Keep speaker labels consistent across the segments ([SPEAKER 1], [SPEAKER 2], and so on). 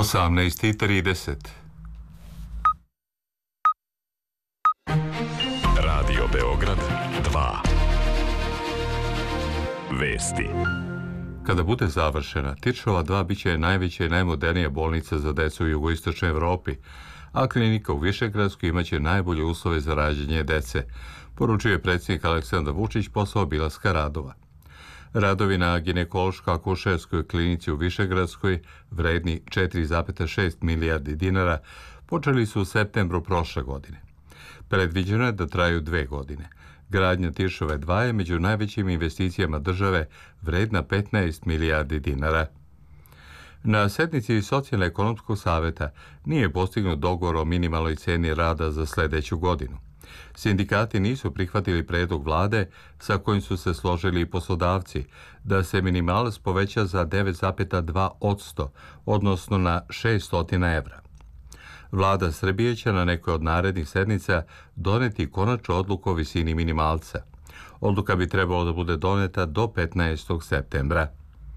[SPEAKER 1] 18:30.
[SPEAKER 2] Radio Beograd 2. Vesti.
[SPEAKER 1] Kada bude završena, Tiršova 2 biće najveća i najmodernija bolnica za decu u jugoistočnoj Evropi, a klinika u Višegradskoj imaće najbolje uslove za rađanje dece, poručio je predsjednik Aleksandar Vučić posle obilaska radova. Radovi na ginekološko-akušerskoj klinici u Višegradskoj, vredni 4,6 milijardi dinara, počeli su u septembru prošle godine. Predviđeno je da traju 2 godine. Gradnja Tiršove 2 je među najvećim investicijama države, vredna 15 milijardi dinara. Na sednici Socijalno-ekonomskog saveta nije postignut dogovor o minimalnoj ceni rada za sledeću godinu. Sindikati nisu prihvatili predlog vlade sa kojim su se složili i poslodavci da se minimalac poveća za 9,2%, odnosno na 600 evra. Vlada Srbije će na nekoj od narednih sednica doneti konačnu odluku o visini minimalca. Odluka bi trebalo da bude doneta do 15. septembra.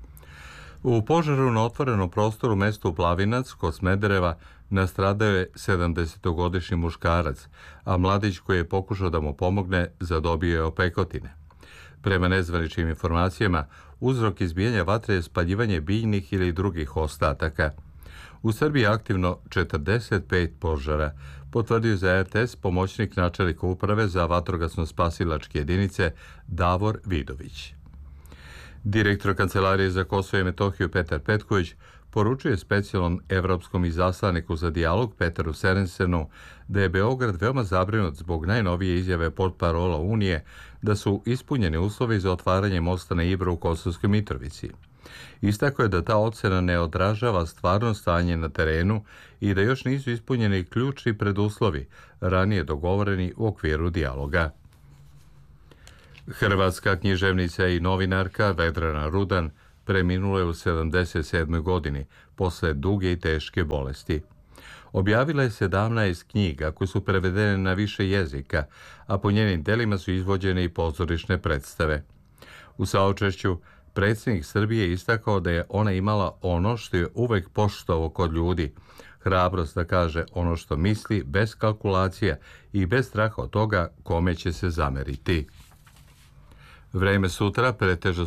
[SPEAKER 1] U požaru na otvorenom prostoru u mestu Plavinac kod Smedereva nastradao je 70-godišnji muškarac, a mladić koji je pokušao da mu pomogne zadobio je opekotine. Prema nezvaničnim informacijama, uzrok izbijanja vatre je spaljivanje biljnih ili drugih ostataka. U Srbiji je aktivno 45 požara, potvrdio za RTS pomoćnik načelnika uprave za vatrogasno-spasilačke jedinice Davor Vidović. Direktor Kancelarije za Kosovo i Metohiju Petar Petković poručuje specijalnom evropskom izaslaniku za dijalog Peteru Serensenu da je Beograd veoma zabrinut zbog najnovije izjave portparola Unije da su ispunjeni uslovi za otvaranje mosta na Ibru u Kosovskoj Mitrovici. Istakao je da ta ocena ne odražava stvarno stanje na terenu i da još nisu ispunjeni ključni preduslovi ranije dogovoreni u okviru dijaloga. Hrvatska književnica i novinarka Vedrana Rudan preminula je u 77. godini posle duge i teške bolesti. Objavila je 17 knjiga koje su prevedene na više jezika, a po njenim delima su izvođene i pozorišne predstave. U saučešću predsjednik Srbije istakao da je ona imala ono što je uvek poštovao kod ljudi, hrabrost da kaže ono što misli bez kalkulacija i bez straha od toga kome će se zameriti. Vreme sutra pretežno